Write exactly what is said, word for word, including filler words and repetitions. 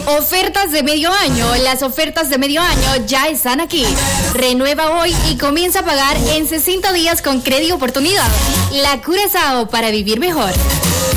Ofertas de medio año. Las ofertas de medio año ya están aquí. Renueva hoy y comienza a pagar en sesenta días con crédito oportunidad. La Curazao para vivir mejor.